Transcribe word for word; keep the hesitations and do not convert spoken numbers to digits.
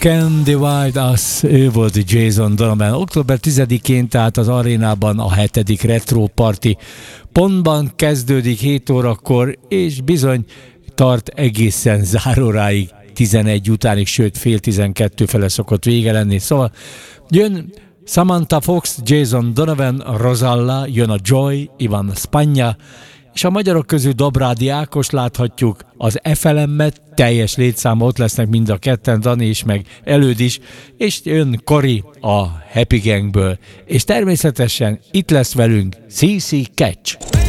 Can Divide Us, ő volt Jason Donovan. október tizedikén, tehát az arénában a hetedik Retro Party pontban kezdődik hét órakor, és bizony tart egészen záróráig, tizenegy utánig, sőt fél tizenkettő fele szokott vége lenni. Szóval jön Samantha Fox, Jason Donovan, Rosalla, jön a Joy, Ivan Spagna, és a magyarok közül Dobrádi Ákos láthatjuk, az ef el em-et, teljes létszáma, ott lesznek mind a ketten, Dani is, meg Előd is, és jön Kori a Happy Gangből, és természetesen itt lesz velünk cé cé Catch.